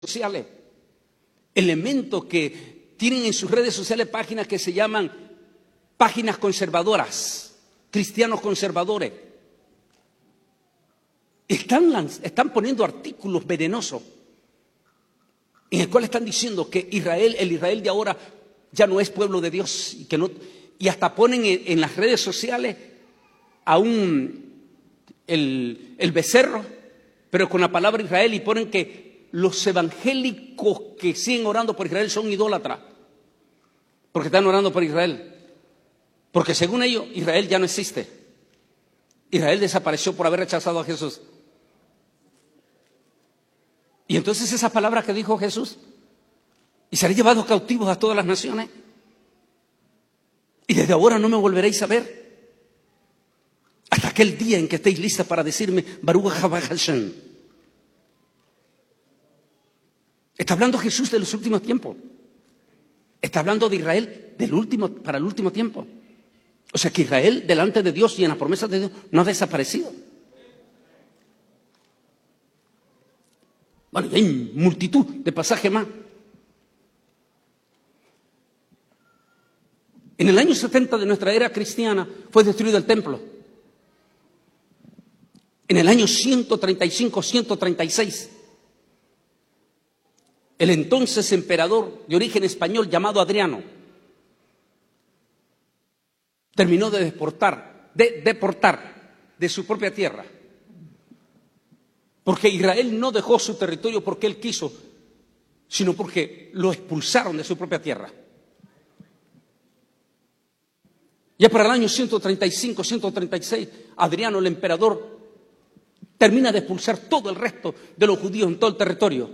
sociales, elementos que tienen en sus redes sociales páginas que se llaman páginas conservadoras, cristianos conservadores. Están poniendo artículos venenosos en el cual están diciendo que Israel, el Israel de ahora, ya no es pueblo de Dios y hasta ponen en las redes sociales el becerro, pero con la palabra Israel, y ponen que los evangélicos que siguen orando por Israel son idólatras, porque están orando por Israel, porque según ellos Israel ya no existe. Israel desapareció por haber rechazado a Jesús. Y entonces esas palabras que dijo Jesús, y seré llevados cautivos a todas las naciones, y desde ahora no me volveréis a ver hasta aquel día en que estéis listas para decirme Baruch haba Hashem. Está hablando Jesús de los últimos tiempos. Está hablando de Israel para el último tiempo. O sea que Israel delante de Dios y en las promesas de Dios no ha desaparecido. Bueno, y hay multitud de pasajes más. En el año 70 de nuestra era cristiana fue destruido el templo. En el año 135, 136, el entonces emperador de origen español llamado Adriano terminó de deportar de su propia tierra. Porque Israel no dejó su territorio porque él quiso, sino porque lo expulsaron de su propia tierra. Ya para el año 135, 136, Adriano, el emperador, termina de expulsar todo el resto de los judíos en todo el territorio.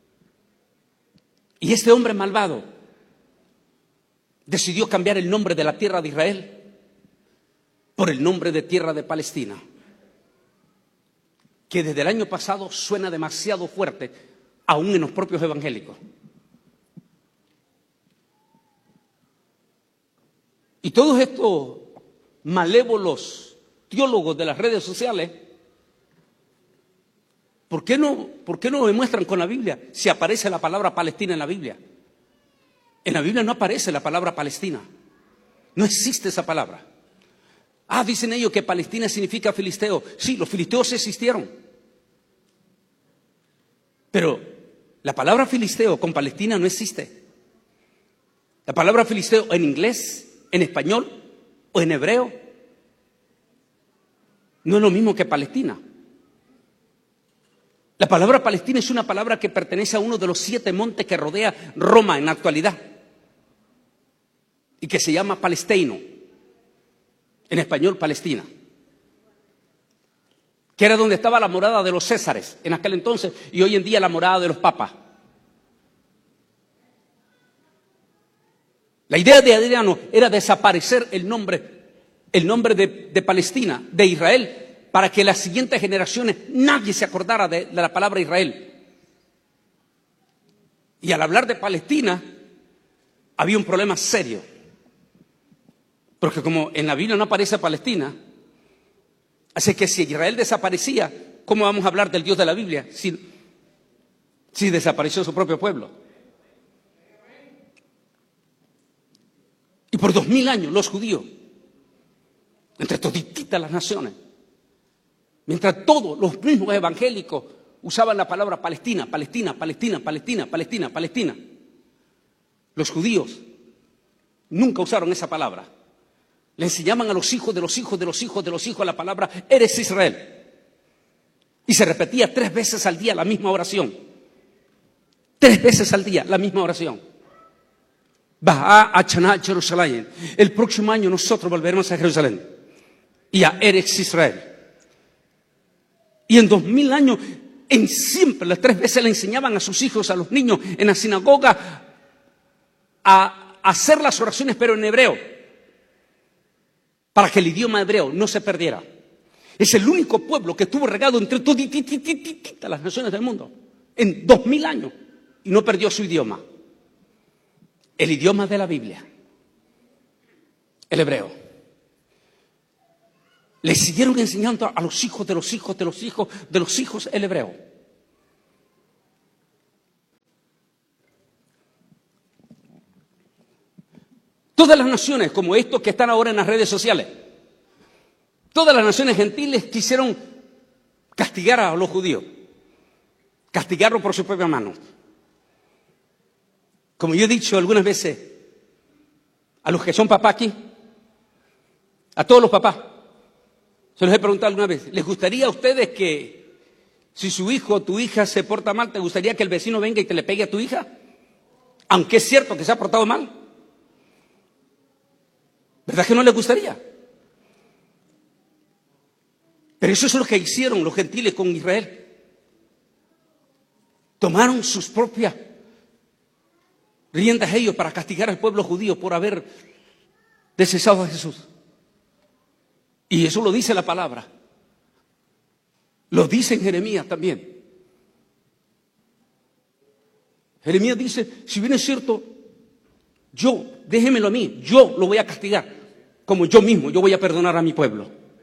Y este hombre malvado decidió cambiar el nombre de la tierra de Israel por el nombre de tierra de Palestina, que desde el año pasado suena demasiado fuerte, aún en los propios evangélicos. Y todos estos malévolos teólogos de las redes sociales, ¿por qué no demuestran con la Biblia si aparece la palabra Palestina en la Biblia? En la Biblia no aparece la palabra Palestina. No existe esa palabra. Dicen ellos que Palestina significa filisteo. Sí, los filisteos existieron. Pero la palabra filisteo con Palestina no existe. La palabra filisteo en inglés, en español o en hebreo no es lo mismo que Palestina. La palabra Palestina es una palabra que pertenece a uno de los 7 montes que rodea Roma en la actualidad y que se llama Palestino, en español Palestina, que era donde estaba la morada de los Césares en aquel entonces y hoy en día la morada de los papas. La idea de Adriano era desaparecer el nombre de Palestina, de Israel, para que las siguientes generaciones nadie se acordara de la palabra Israel. Y al hablar de Palestina había un problema serio, porque como en la Biblia no aparece Palestina, así que si Israel desaparecía, ¿cómo vamos a hablar del Dios de la Biblia si desapareció su propio pueblo? Y por 2000 años los judíos, entre todititas las naciones, mientras todos los mismos evangélicos usaban la palabra Palestina, Palestina, Palestina, Palestina, Palestina, Palestina, los judíos nunca usaron esa palabra. Le enseñaban a los hijos de los hijos de los hijos de los hijos la palabra eres Israel. Y se repetía 3 veces al día la misma oración. 3 veces al día la misma oración. Jerusalén. El próximo año nosotros volveremos a Jerusalén y a Eretz Israel. Y en 2000 años, siempre las 3 veces le enseñaban a sus hijos, a los niños en la sinagoga a hacer las oraciones, pero en hebreo, para que el idioma hebreo no se perdiera. Es el único pueblo que estuvo regado entre todas las naciones del mundo en 2000 años y no perdió su idioma. El idioma de la Biblia, el hebreo. Le siguieron enseñando a los hijos de los hijos de los hijos de los hijos el hebreo. Todas las naciones, como estos que están ahora en las redes sociales, todas las naciones gentiles quisieron castigar a los judíos, castigarlos por su propia mano. Como yo he dicho algunas veces, a los que son papás aquí, a todos los papás, se los he preguntado alguna vez, ¿les gustaría a ustedes que si su hijo o tu hija se porta mal, te gustaría que el vecino venga y te le pegue a tu hija? Aunque es cierto que se ha portado mal. ¿Verdad que no les gustaría? Pero eso es lo que hicieron los gentiles con Israel. Tomaron sus propias riendas ellos para castigar al pueblo judío por haber desechado a Jesús. Y eso lo dice la palabra. Lo dice en Jeremías también. Jeremías dice, si bien es cierto, déjemelo a mí, yo lo voy a castigar. Como yo mismo, yo voy a perdonar a mi pueblo.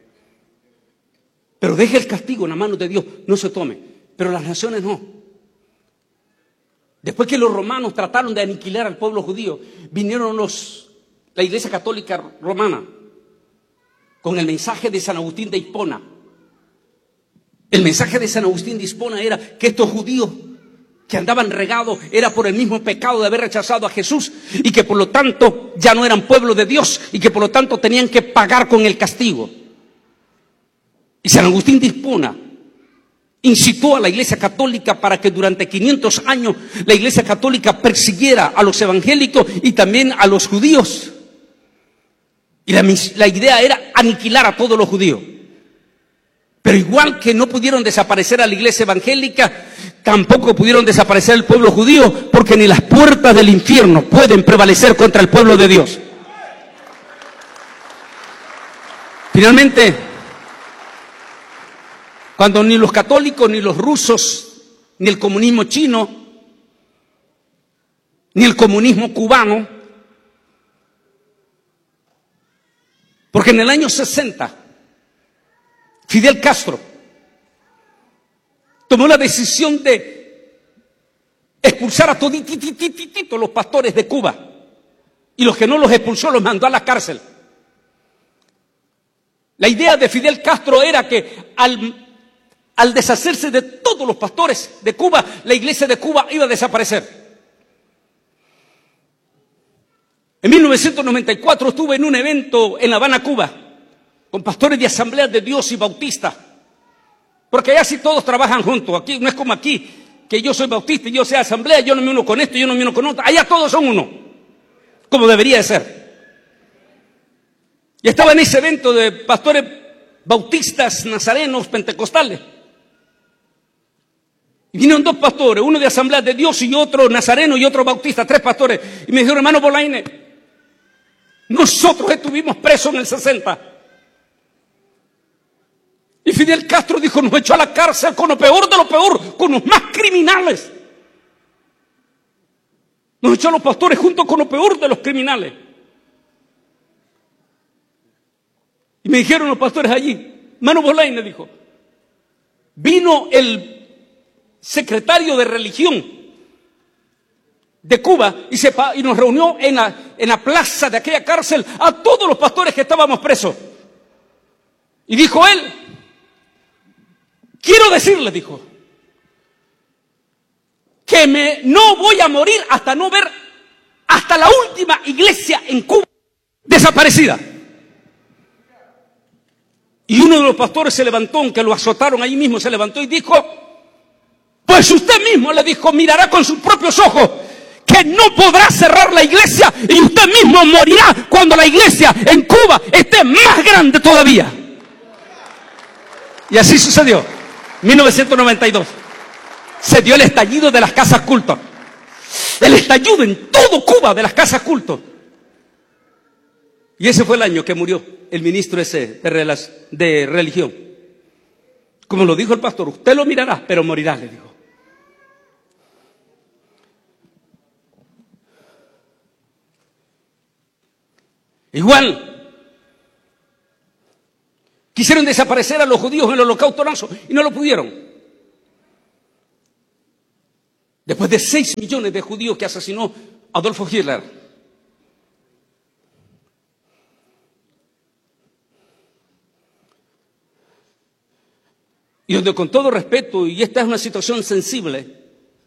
Pero deje el castigo en la mano de Dios, no se tome. Pero las naciones no. Después que los romanos trataron de aniquilar al pueblo judío, vinieron la Iglesia Católica Romana con el mensaje de San Agustín de Hipona. El mensaje de San Agustín de Hipona era que estos judíos que andaban regados era por el mismo pecado de haber rechazado a Jesús y que por lo tanto ya no eran pueblo de Dios y que por lo tanto tenían que pagar con el castigo. Y San Agustín de Hipona incitó a la Iglesia Católica para que durante 500 años la Iglesia Católica persiguiera a los evangélicos y también a los judíos. Y la idea era aniquilar a todos los judíos. Pero igual que no pudieron desaparecer a la Iglesia evangélica, tampoco pudieron desaparecer al pueblo judío, porque ni las puertas del infierno pueden prevalecer contra el pueblo de Dios. Finalmente, cuando ni los católicos, ni los rusos, ni el comunismo chino, ni el comunismo cubano, porque en el año 60, Fidel Castro tomó la decisión de expulsar a todos los pastores de Cuba, y los que no los expulsó los mandó a la cárcel. La idea de Fidel Castro era que al deshacerse de todos los pastores de Cuba, la iglesia de Cuba iba a desaparecer. En 1994 estuve en un evento en La Habana, Cuba, con pastores de Asamblea de Dios y bautistas, porque allá sí todos trabajan juntos. Aquí no es como aquí, que yo soy bautista y yo soy asamblea, yo no me uno con esto, yo no me uno con otro. Allá todos son uno, como debería de ser. Y estaba en ese evento de pastores bautistas, nazarenos, pentecostales. Y vinieron dos pastores, uno de Asamblea de Dios y otro nazareno y otro bautista, tres pastores. Y me dijeron, hermano Bolaine, nosotros estuvimos presos en el 60. Y Fidel Castro dijo, nos echó a la cárcel con lo peor de lo peor, con los más criminales. Nos echó a los pastores junto con lo peor de los criminales. Y me dijeron los pastores allí, hermano Bolaine, dijo, vino el secretario de religión de Cuba y nos reunió en la plaza de aquella cárcel a todos los pastores que estábamos presos. Y dijo él, quiero decirles, dijo, que no voy a morir hasta no ver hasta la última iglesia en Cuba desaparecida. Y uno de los pastores se levantó, aunque lo azotaron allí mismo, se levantó y dijo, pues usted mismo, le dijo, mirará con sus propios ojos que no podrá cerrar la iglesia y usted mismo morirá cuando la iglesia en Cuba esté más grande todavía. Y así sucedió. 1992 se dio el estallido de las casas cultos, el estallido en todo Cuba de las casas cultos. Y ese fue el año que murió el ministro ese de religión. Como lo dijo el pastor, usted lo mirará, pero morirá, le dijo. Igual, quisieron desaparecer a los judíos en el holocausto nazi y no lo pudieron. Después de 6 millones de judíos que asesinó Adolfo Hitler. Y donde, con todo respeto, y esta es una situación sensible,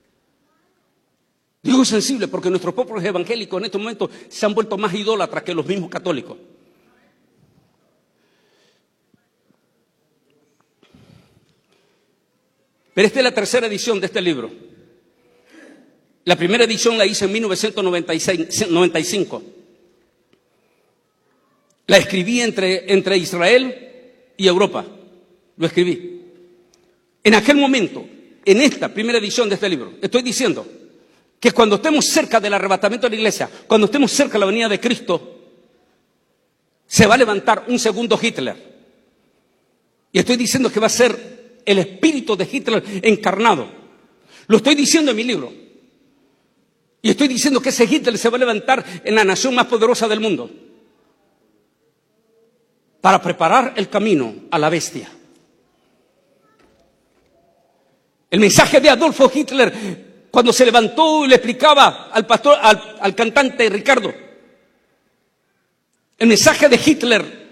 digo sensible porque nuestros pueblos evangélicos en estos momentos se han vuelto más idólatras que los mismos católicos. Pero esta es la tercera edición de este libro. La primera edición la hice en 1995. La escribí entre Israel y Europa. Lo escribí. En aquel momento, en esta primera edición de este libro, estoy diciendo que cuando estemos cerca del arrebatamiento de la iglesia, cuando estemos cerca de la venida de Cristo, se va a levantar un segundo Hitler. Y estoy diciendo que va a ser el espíritu de Hitler encarnado. Lo estoy diciendo en mi libro. Y estoy diciendo que ese Hitler se va a levantar en la nación más poderosa del mundo para preparar el camino a la bestia. El mensaje de Adolfo Hitler, cuando se levantó y le explicaba al pastor, al cantante Ricardo, el mensaje de Hitler,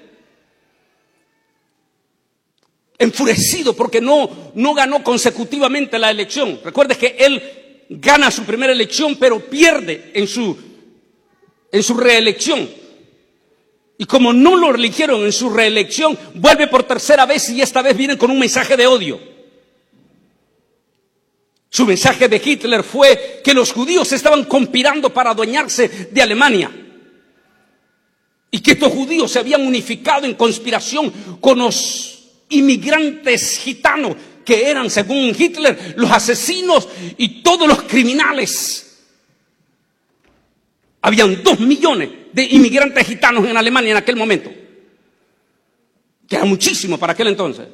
enfurecido porque no ganó consecutivamente la elección. Recuerde que él gana su primera elección, pero pierde en su reelección. Y como no lo eligieron en su reelección, vuelve por tercera vez y esta vez viene con un mensaje de odio. Su mensaje de Hitler fue que los judíos estaban conspirando para adueñarse de Alemania y que estos judíos se habían unificado en conspiración con los inmigrantes gitanos, que eran, según Hitler, los asesinos y todos los criminales. Habían 2 millones de inmigrantes gitanos en Alemania en aquel momento, que era muchísimo para aquel entonces.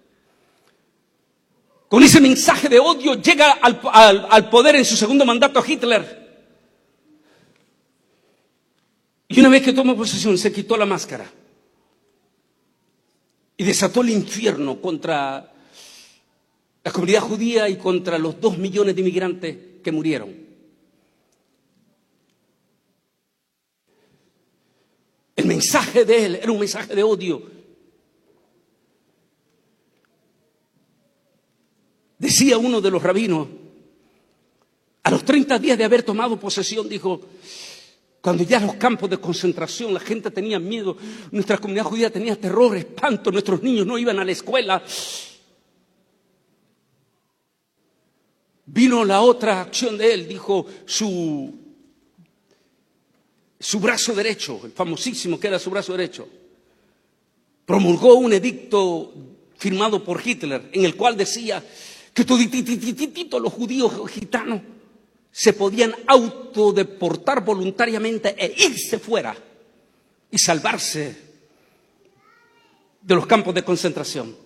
Con ese mensaje de odio llega al poder en su segundo mandato Hitler. Y una vez que tomó posesión, se quitó la máscara y desató el infierno contra la comunidad judía y contra los 2 millones de inmigrantes que murieron. El mensaje de él era un mensaje de odio. Decía uno de los rabinos, a los 30 días de haber tomado posesión, dijo, cuando ya los campos de concentración, la gente tenía miedo, nuestra comunidad judía tenía terror, espanto, nuestros niños no iban a la escuela. Vino la otra acción de él, dijo, su brazo derecho, el famosísimo que era su brazo derecho, promulgó un edicto firmado por Hitler, en el cual decía que toditititito los judíos gitanos se podían autodeportar voluntariamente e irse fuera y salvarse de los campos de concentración.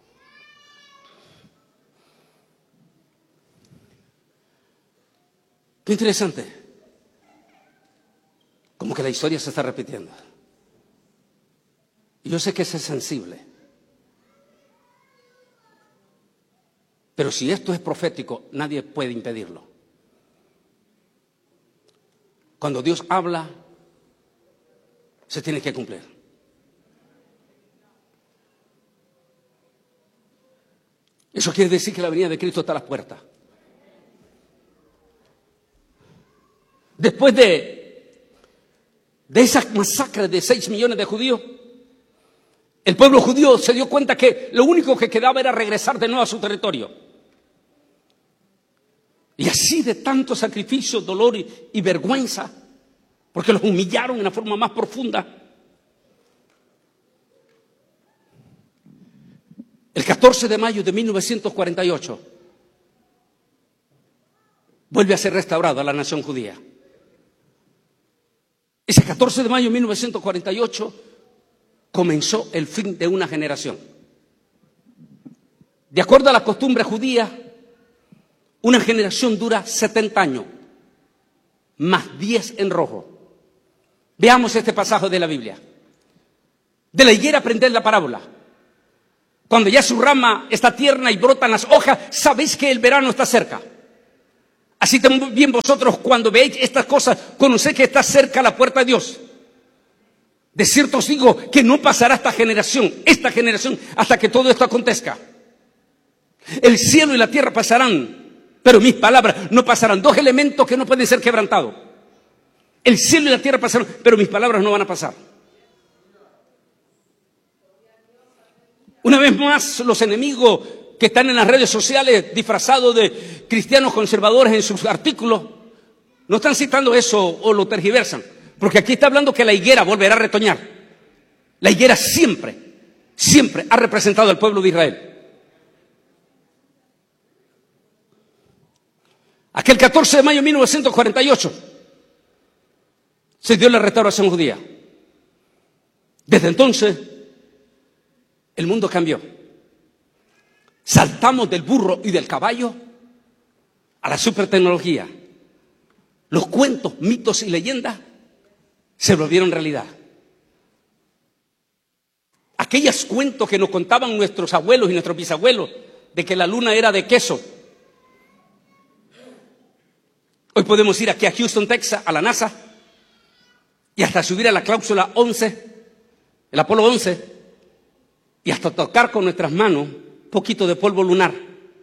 Qué interesante. Como que la historia se está repitiendo. Y yo sé que es sensible. Pero si esto es profético, nadie puede impedirlo. Cuando Dios habla, se tiene que cumplir. Eso quiere decir que la venida de Cristo está a las puertas. Después de esa masacre de 6 millones de judíos, el pueblo judío se dio cuenta que lo único que quedaba era regresar de nuevo a su territorio. Y así, de tanto sacrificio, dolor y vergüenza, porque los humillaron en la forma más profunda, el 14 de mayo de 1948 vuelve a ser restaurada la nación judía. Ese 14 de mayo de 1948 comenzó el fin de una generación. De acuerdo a la costumbre judía, una generación dura 70 años, más 10 en rojo. Veamos este pasaje de la Biblia. De la higuera aprended la parábola. Cuando ya su rama está tierna y brotan las hojas, sabéis que el verano está cerca. Así también vosotros, cuando veáis estas cosas, conocéis que está cerca la puerta de Dios. De cierto os digo que no pasará esta generación, hasta que todo esto acontezca. El cielo y la tierra pasarán, pero mis palabras no pasarán. Dos elementos que no pueden ser quebrantados. El cielo y la tierra pasarán, pero mis palabras no van a pasar. Una vez más, los enemigos que están en las redes sociales disfrazados de cristianos conservadores en sus artículos, no están citando eso o lo tergiversan, porque aquí está hablando que la higuera volverá a retoñar. La higuera siempre ha representado al pueblo de Israel. Aquel 14 de mayo de 1948 se dio la restauración judía. Desde entonces, el mundo cambió. Saltamos del burro y del caballo a la supertecnología. Los cuentos, mitos y leyendas se volvieron realidad. Aquellos cuentos que nos contaban nuestros abuelos y nuestros bisabuelos de que la luna era de queso. Hoy podemos ir aquí a Houston, Texas, a la NASA, y hasta subir a la cápsula 11, el Apolo 11, y hasta tocar con nuestras manos un poquito de polvo lunar.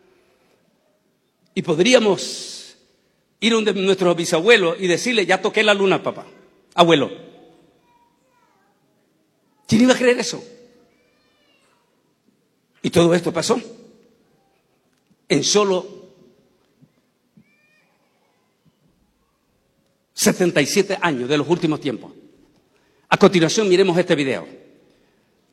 Y podríamos ir a donde nuestros bisabuelos y decirle, ya toqué la luna, papá, abuelo. ¿Quién iba a creer eso? Y todo esto pasó en solo 77 años de los últimos tiempos. A continuación miremos este video.